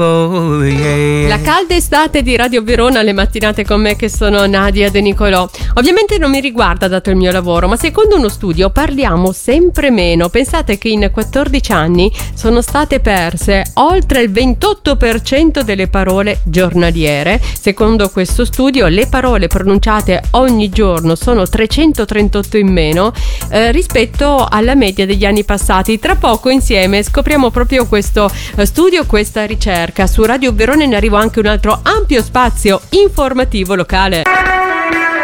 Oh, yeah. La calda estate di Radio Verona, le mattinate con me che sono Nadia De Nicolò. Ovviamente non mi riguarda dato il mio lavoro, ma secondo uno studio parliamo sempre meno. Pensate che in 14 anni sono state perse oltre il 28% delle parole giornaliere. Secondo questo studio le parole pronunciate ogni giorno sono 338 in meno rispetto alla media degli anni passati. Tra poco insieme scopriamo proprio questo studio, questa ricerca. Su Radio Verona ne arriva anche un altro ampio spazio informativo locale.